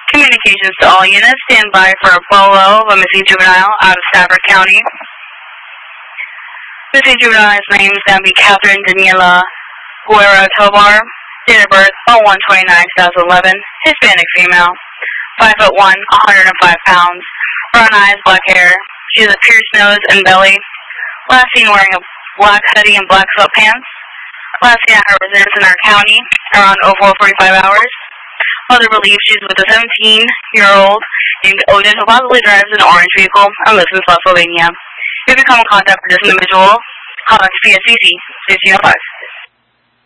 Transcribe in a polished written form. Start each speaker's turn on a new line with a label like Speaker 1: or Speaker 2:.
Speaker 1: Communications to all units. Stand by for a photo of a missing juvenile out of Stafford County. Missing juvenile's name is going to be Catherine Daniela Guerra Tovar. Date of birth 01/29/2011. Hispanic female. 5'1", 105 pounds. Brown eyes, black hair. She has a pierced nose and belly. Last seen wearing a black hoodie and black sweatpants. Last seen at her residence in our county around 04:45 hours. Mother believes she's with a 17-year-old named Odin who possibly drives an orange vehicle and lives in Pennsylvania. If you come in contact with this individual, call us via CC 1605.